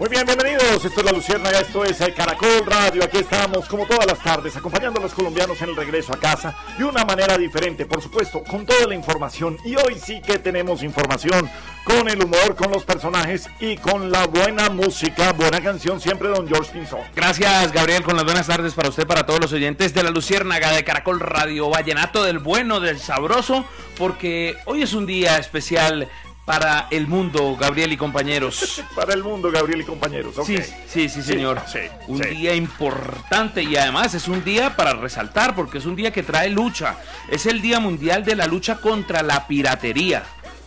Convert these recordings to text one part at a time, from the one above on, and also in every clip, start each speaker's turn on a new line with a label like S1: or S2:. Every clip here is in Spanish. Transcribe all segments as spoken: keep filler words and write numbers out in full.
S1: Muy bien, bienvenidos, esto es La Luciérnaga, esto es Caracol Radio, aquí estamos como todas las tardes, acompañando a los colombianos en el regreso a casa, de una manera diferente, por supuesto, con toda la información, y hoy sí que tenemos información, con el humor, con los personajes, y con la buena música, buena canción siempre, don George Pinzón.
S2: Gracias, Gabriel, con las buenas tardes para usted, para todos los oyentes de La Luciérnaga de Caracol Radio, vallenato del bueno, del sabroso, porque hoy es un día especial para el mundo, Gabriel y compañeros.
S1: Para el mundo, Gabriel y compañeros, ok.
S2: Sí, sí, sí, señor.
S1: Sí, sí,
S2: un
S1: sí.
S2: día importante y además es un día para resaltar porque es un día que trae lucha. Es el Día Mundial de la Lucha contra la Piratería.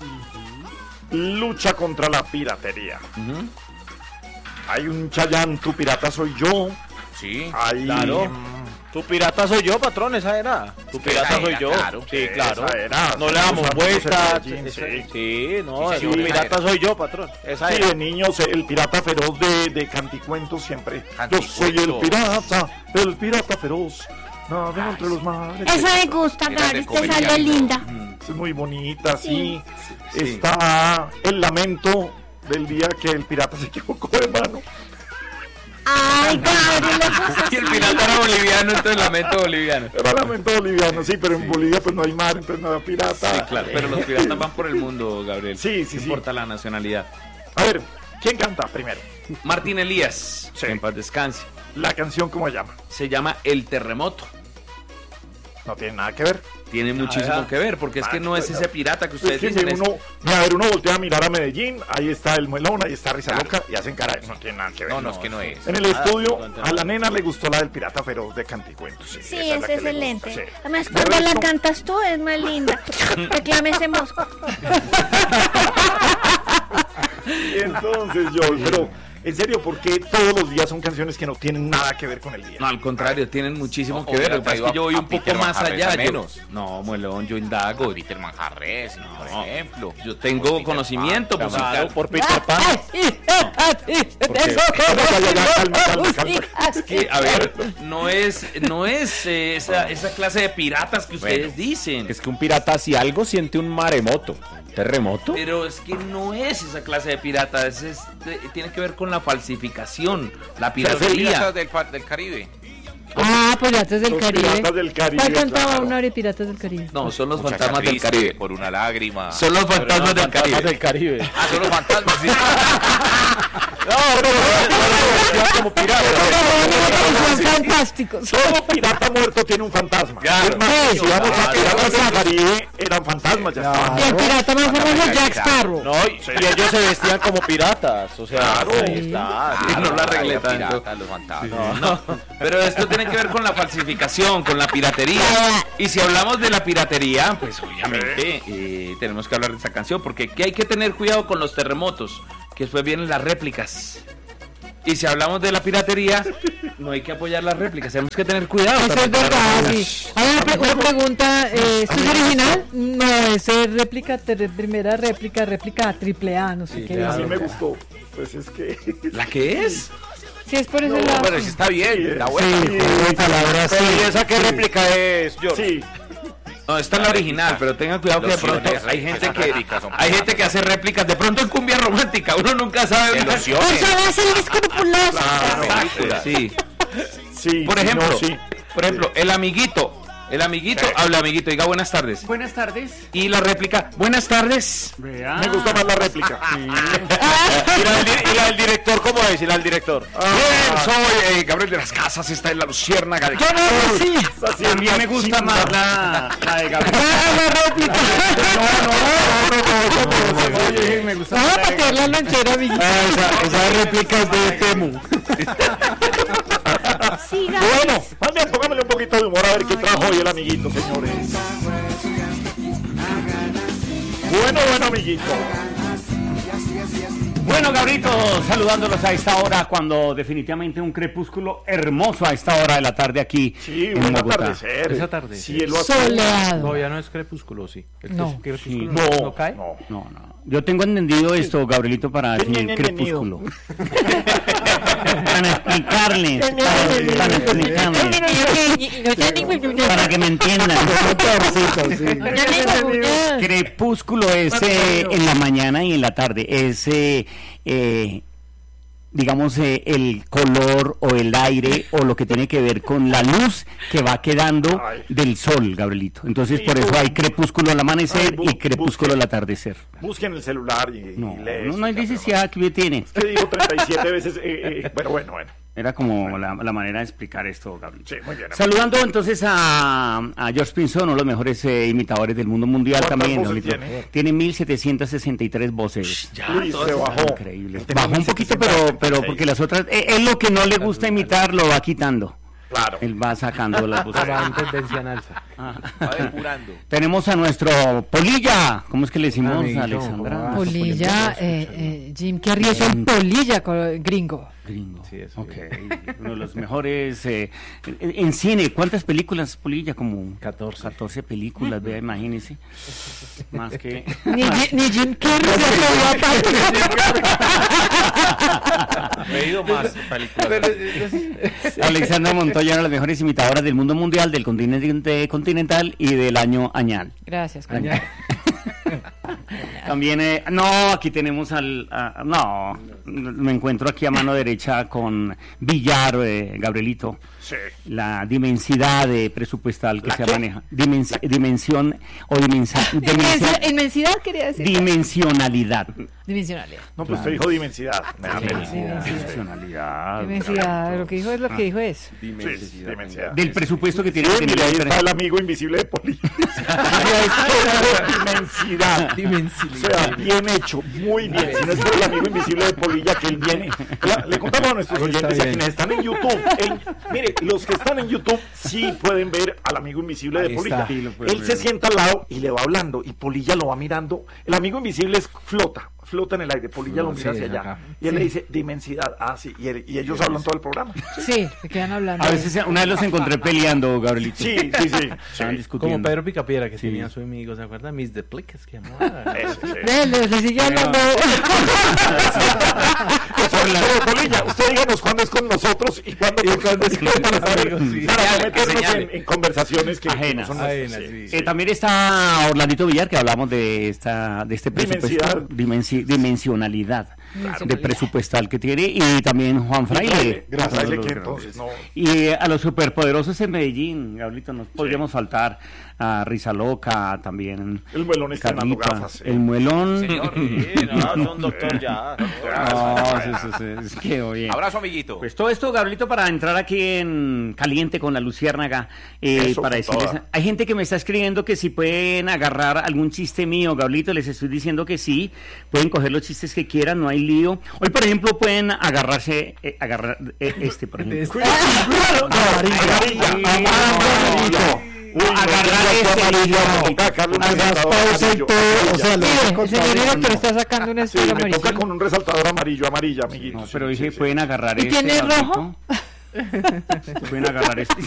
S1: Lucha contra la piratería.
S2: Uh-huh.
S1: Hay un Chayán, tu pirata soy yo.
S2: Sí,
S1: Hay...
S3: claro. Tu pirata soy yo, patrón, esa era. Tu pirata
S2: Esa
S3: soy
S2: era,
S3: yo.
S2: claro.
S3: Sí, claro.
S1: Esa era.
S3: No le damos vueltas.
S1: Sí,
S3: Esa-
S1: sí.
S3: Sí, no,
S2: Sí,
S3: tu
S2: señor,
S3: pirata
S2: esa era.
S3: soy yo, patrón. Esa
S1: Sí,
S3: era.
S1: de niños, el pirata feroz de, de Canticuentos siempre. Yo soy el
S2: Canticuentos.
S1: pirata, el pirata feroz. Navego entre los mares.
S4: Esa me gusta,
S2: Era de
S4: Gary, te
S2: comedia.
S4: sale linda.
S1: Es muy bonita, sí.
S2: Sí.
S1: Está el lamento del día que el pirata se equivocó de mano.
S4: Ay, Gary, le puso
S2: Y el
S4: así.
S2: pirata era boliviano, entonces lamento boliviano.
S1: Era lamento boliviano, sí, pero en Bolivia pues no hay mar, entonces no hay pirata.
S2: Sí, claro, pero los piratas van por el mundo, Gabriel.
S1: Sí, sí,
S2: No
S1: sí.
S2: importa la nacionalidad.
S1: A ver, ¿quién canta primero?
S2: Martín Elías,
S1: Sí.
S2: que en paz descanse.
S1: La canción, ¿cómo se llama?
S2: Se llama El Terremoto.
S1: No tiene nada que ver.
S2: Tiene muchísimo
S3: ¿verdad?
S2: que ver, porque es que no es ese pirata que ustedes
S1: Es que
S2: dicen.
S1: si
S2: es-
S1: uno, a ver, uno voltea a mirar a Medellín, ahí está el Muelón, ahí está Risa Loca, y hacen cara, no tiene nada que ver.
S2: No, no, es que no es.
S1: En el
S3: Nada,
S1: estudio,
S3: no, no, no.
S1: a la nena le gustó la del pirata feroz de Canticuentos. Sí,
S4: Sí,
S1: esa la
S4: es
S1: que le
S4: excelente.
S1: gusta, sí.
S4: Además,
S1: De
S4: cuando la
S1: resto,
S4: cantas tú es más linda. Reclame ese mosco.
S1: Y entonces yo, pero en serio, porque todos los días son canciones que no tienen nada que ver con el día.
S2: No, al contrario, tienen muchísimo
S5: No,
S2: que ver.
S5: hubiera
S2: Lo que pasa es
S5: traído
S2: que yo
S5: a-
S2: voy
S5: a
S2: un poco
S5: Peter
S2: más
S5: Manjarres
S2: allá.
S5: al
S2: Yo,
S5: menos.
S2: no, Muelón, yo indago.
S5: Peter Manjarres, por
S2: No.
S5: ejemplo.
S2: Yo tengo
S5: Por Peter
S2: conocimiento
S5: Pan,
S2: musical.
S3: Claro, por Peter Pan.
S1: Porque- calma, calma, calma, calma.
S2: Es que, a ver, no es, no es eh, esa, esa clase de piratas que ustedes
S5: Bueno,
S2: dicen.
S3: Es que un pirata si algo siente un maremoto. ¿Terremoto?
S2: Pero es que no es esa clase de piratas. Es, es- de- tiene que ver con la falsificación, la
S5: Pero son
S2: piratería.
S5: piratas del, pa- del Caribe.
S6: Ah, Piratas del
S1: Los
S6: Caribe.
S1: piratas del Caribe,
S6: ¿Cuál cantaba
S1: claro.
S6: una hora de Piratas del Caribe?
S2: No, son los
S5: Muchacha
S2: fantasmas del
S5: triste,
S2: Caribe.
S5: Por una lágrima.
S2: Son los fantasmas del
S3: Fantasmas
S2: Caribe.
S3: del Caribe.
S5: Ah, son los fantasmas, sí.
S3: No, no, no, no, como pirata.
S6: Son fantásticos.
S1: Todo pirata muerto tiene un fantasma.
S5: Claro.
S1: Es más, si vamos a
S5: Claro.
S1: piratas del Caribe, eran fantasmas, ya estaban.
S6: Y el pirata más famoso es Jack Sparrow.
S3: No, y, y ellos se vestían como piratas. O sea,
S1: Claro.
S3: ahí está.
S2: Sí, no la arreglé
S5: Los
S2: tanto.
S5: piratas, los fantasmas.
S2: No, no. Pero esto tiene que ver con la falsificación, con la piratería. Y si hablamos de la piratería, pues obviamente eh, tenemos que hablar de esta canción, porque ¿qué hay que tener cuidado con los terremotos? Que después vienen las réplicas. Y si hablamos de la piratería, no hay que apoyar las réplicas, tenemos que tener cuidado.
S6: Eso es
S2: también con las
S6: verdad,
S2: réplicas.
S6: sí. A ver, una pre- una pregunta, eh, ¿esto es original? No, es eh, réplica, ter- primera réplica, réplica triple A, no sé
S3: Sí,
S6: qué.
S3: claro.
S1: A
S6: dice.
S1: mí me gustó. Pues es que.
S2: ¿La qué es?
S6: Sí, es por ese
S1: No,
S6: lado.
S5: Bueno, sí está bien, está buena.
S1: Sí,
S3: Pero ¿y esa qué réplica es, yo?
S1: sí.
S2: No, esta es la original, pero tengan cuidado que de pronto
S5: Lociones,
S2: hay gente
S5: esas
S2: que
S5: réplicas son
S2: hay gente que hace réplicas, de pronto en cumbia romántica, uno nunca sabe.
S5: De
S4: Por
S5: lociones.
S4: eso va a ser escrupuloso.
S2: Sí.
S1: Sí,
S2: Por ejemplo,
S1: no, sí.
S2: por ejemplo, el amiguito, el amiguito, habla amiguito, diga buenas tardes.
S7: Buenas tardes.
S2: Y la réplica, buenas tardes.
S7: Vea.
S1: Me gusta más la réplica.
S3: ¿Y la, del, di- y la del director cómo es? ¿Y la del director?
S2: Bien, soy eh, Gabriel de las Casas, está en la Luciérnaga de...
S6: Sí.
S7: También me gusta más la, la de Gabriel. Oye, me gusta
S6: Vamos
S7: más
S6: a
S7: la de
S6: patear la lonchera, amiguito.
S3: esa, esa réplica es de Temu.
S4: Sí, Gary.
S1: Bueno, más bien, póngamele un poquito de humor a ver qué trajo hoy el amiguito, señores. Bueno, bueno, amiguito.
S7: Bueno, Gabrito, saludándolos a esta hora, cuando definitivamente un crepúsculo hermoso a esta hora de la tarde aquí
S1: Sí,
S7: en
S1: buen
S7: Bogotá.
S1: atardecer.
S8: Es atardecer.
S1: Cielo azul.
S6: Soleado.
S8: Todavía no es crepúsculo, sí. El
S6: No.
S8: crepúsculo
S1: No,
S8: no, no cae.
S1: no.
S7: No, no. Yo tengo entendido esto, Gabrielito, para definir
S1: Bienvenido.
S7: crepúsculo. Para explicarles, para, para explicarles, para que me entiendan. Crepúsculo es eh, en la mañana y en la tarde. Es eh, eh, digamos, eh, el color o el aire o lo que tiene que ver con la luz que va quedando
S1: Ay.
S7: del sol, Gabrielito. Entonces,
S1: Sí,
S7: por eso
S1: bu-
S7: hay crepúsculo al amanecer
S1: Ay, bu-
S7: y crepúsculo
S1: busque.
S7: al atardecer.
S1: Busquen el celular y,
S7: No,
S1: y lee
S7: no,
S1: eso,
S7: no hay
S1: ya, pero
S7: necesidad que tiene.
S1: Es que digo treinta y siete veces. Eh, eh, bueno, bueno, bueno.
S7: Era como la, la manera de explicar esto, Gabriel.
S1: Sí, muy bien.
S7: Saludando entonces a, a George Pinzón, uno de los mejores eh, imitadores del mundo mundial
S1: ¿Cuántas
S7: también.
S1: voces
S7: Gabrielito.
S1: tiene?
S7: Tiene mil setecientos sesenta y tres voces.
S1: Uy, se bajó.
S7: Increíble.
S1: Tenía
S7: Bajó un poquito, pero, pero porque las otras, eh, es lo que no le gusta imitar, lo va quitando.
S1: Claro.
S7: Él va sacando las voces.
S8: Va en tendencia en alza.
S5: Va depurando.
S7: Tenemos a nuestro Polilla. ¿Cómo es que le decimos,
S8: Amiguito,
S7: Alexandra?
S8: ¿cómo va?
S6: Polilla, eh, eh, Jim Carrey es el polilla co- gringo.
S7: Gringo.
S8: Sí, eso,
S7: Ok. Uno de los mejores. Eh, en, en cine, ¿cuántas películas, Polilla? Como
S8: catorce.
S7: catorce películas, vea, imagínese. Más que.
S6: Ni, Ji- ni Jim Carrey se atrevió a
S5: He ido más películas.
S7: Alexandra Montoya, una de las mejores imitadoras del mundo mundial, del continente continental y del año añal.
S6: Gracias.
S7: Añal. También, eh, no, aquí tenemos al, a- no, me encuentro aquí a mano derecha con Villar, eh, Gabrielito,
S1: Sí.
S7: la dimensidad eh, presupuestal que
S1: ¿La
S7: se
S1: qué?
S7: maneja, Dimens- dimensión o dimensa-
S6: Inmensidad,
S7: dimensia-
S6: inmensidad quería decir.
S7: dimensionalidad.
S6: Dimensionalidad.
S1: No, pues usted dijo dimensidad. Me da pena.
S6: Dimensidad.
S7: Dimensionalidad.
S6: Dimensidad. Lo que dijo es lo que dijo es.
S1: Sí, dimensidad.
S7: Del presupuesto que tiene
S1: Sí,
S7: que tener
S1: mire, ahí
S7: la
S1: está el amigo invisible de Poli. Dimensidad. O sea, bien hecho, muy bien. Si no es por el amigo invisible de Polilla que él viene. La- le contamos a nuestros
S8: Ahí está
S1: oyentes y a
S8: bien.
S1: quienes están en YouTube. Él- mire, los que están en YouTube sí pueden ver al amigo invisible de
S8: Ahí
S1: Polilla.
S8: está.
S7: Sí, lo pueden
S1: Él
S7: ver.
S1: se sienta al lado y le va hablando y Polilla lo va mirando. El amigo invisible es flota, flota en el aire. Polilla lo mira
S8: Sí,
S1: hacia allá.
S8: ajá.
S1: Y él le dice dimensidad. Ah, sí. Y, él- y ellos hablan todo el programa.
S6: Sí, se quedan hablando.
S7: A veces, una vez los encontré peleando, Gabrielito.
S1: Sí, sí, sí.
S7: Estaban
S1: sí.
S7: discutiendo.
S8: Como Pedro Picapiedra, que
S7: Sí.
S8: tenía a su amigo, ¿se acuerdan? Mis deplicas que llamaba.
S1: Eso, sí.
S6: Ve, le, le sigue hablando.
S1: Pero, Polilla, usted díganos cuándo es con nosotros y cuándo, y cuándo es con los amigos.
S8: sí.
S1: Para no
S5: Señale,
S1: meternos
S5: señale.
S1: en, en conversaciones que
S7: Ajenas.
S1: no son nuestras,
S8: Ajenas,
S1: sí.
S8: sí.
S7: Eh, también está Orlandito Villar, que hablamos de esta de este presupuesto, dimensi- dimensionalidad de presupuestal que tiene, y también Juan Fraile.
S1: Gracias a
S7: uno de
S1: ese
S7: los
S1: que
S7: grandes.
S1: entonces no.
S7: Y eh, a los superpoderosos en Medellín, Gabrielito, nos podríamos faltar a Risa Loca, también
S1: El muelón estrenando
S7: Carlita,
S1: gafas. sí.
S7: el muelón.
S5: Señor.
S3: Sí, no, es un doctor ya.
S7: No, sí, sí, sí, es que oye.
S5: Abrazo, amiguito.
S7: Pues todo esto, Gabrielito, para entrar aquí en caliente con la Luciérnaga, eh,
S1: Eso,
S7: para
S1: con
S7: decirles,
S1: toda.
S7: hay gente que me está escribiendo que si pueden agarrar algún chiste mío, Gabrielito, les estoy diciendo que sí, pueden coger los chistes que quieran, no hay lío. Hoy, por ejemplo, pueden agarrarse, eh, agarrar eh, este, por ejemplo.
S1: Cuidado, amarilla, amarilla, amarilla. Uy, no,
S7: Agarrar
S1: tengo
S7: este
S1: amarillo,
S7: libro.
S1: toca sacarle un
S7: Hagas
S1: resaltador
S7: pausa y
S1: amarillo,
S7: todo,
S1: amarilla.
S7: o sea, lo-
S6: Mire, el señor director
S7: no.
S6: está sacando un
S1: Sí,
S6: estudio
S1: me
S6: amarillo.
S1: toca con un resaltador amarillo, amarilla, amiguito.
S7: No,
S1: Sí,
S7: pero
S1: sí,
S7: dije,
S1: sí.
S7: pueden agarrar
S6: ¿Y
S7: este.
S6: tiene
S7: Gabrielito.
S6: rojo?
S7: Pueden agarrar este.